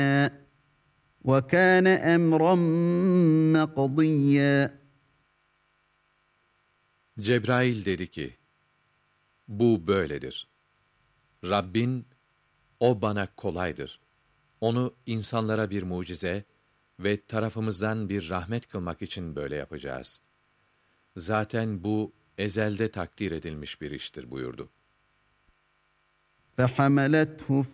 وَكَانَ أَمْرًا مَقْضِيًّا. Cebrail dedi ki, bu böyledir. Rabbin, o bana kolaydır. Onu insanlara bir mucize ve tarafımızdan bir rahmet kılmak için böyle yapacağız. Zaten bu ezelde takdir edilmiş bir iştir buyurdu. فَحَمَلَتْهُ